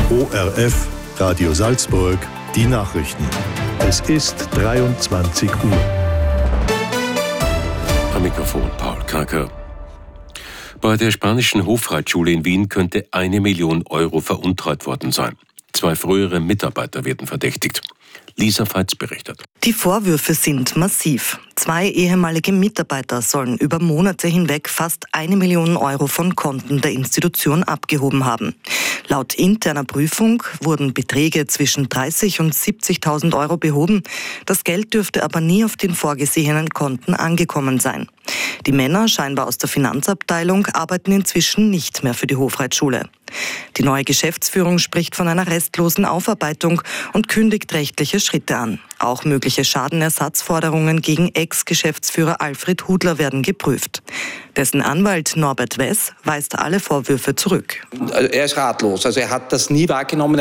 ORF, Radio Salzburg, die Nachrichten. Es ist 23 Uhr. Am Mikrofon Paul Kacker. Bei der spanischen Hofreitschule in Wien könnte 1 Million Euro veruntreut worden sein. 2 frühere Mitarbeiter werden verdächtigt. Lisa Feitz berichtet. Die Vorwürfe sind massiv. 2 ehemalige Mitarbeiter sollen über Monate hinweg fast 1 Million Euro von Konten der Institution abgehoben haben. Laut interner Prüfung wurden Beträge zwischen 30.000 und 70.000 Euro behoben. Das Geld dürfte aber nie auf den vorgesehenen Konten angekommen sein. Die Männer, scheinbar aus der Finanzabteilung, arbeiten inzwischen nicht mehr für die Hofreitschule. Die neue Geschäftsführung spricht von einer restlosen Aufarbeitung und kündigt rechtliche Schritte an. Auch mögliche Schadenersatzforderungen gegen Ex-Geschäftsführer Alfred Hudler werden geprüft. Dessen Anwalt Norbert Wess weist alle Vorwürfe zurück. Er ist ratlos. Also er hat das nie wahrgenommen.